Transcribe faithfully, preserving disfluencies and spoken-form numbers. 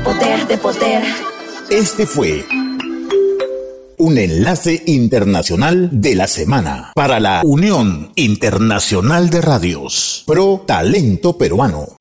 poder, de poder. Este fue un enlace internacional de la semana para la Unión Internacional de Radios. Pro Talento Peruano.